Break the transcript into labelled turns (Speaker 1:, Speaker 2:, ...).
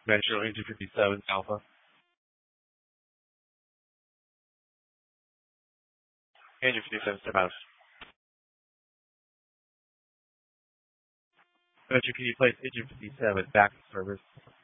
Speaker 1: Metro Engine 57 Alpha. Engine 57 step out. Metro, can you place Engine 57 back in service?